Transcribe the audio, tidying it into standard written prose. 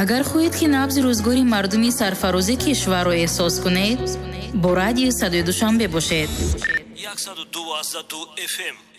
агар хоҳед ки набзи рӯзгори мардуми сарфарозии кишварро эҳсос кунед, бо радиои Садои Душанбе бошед. 102.2 FM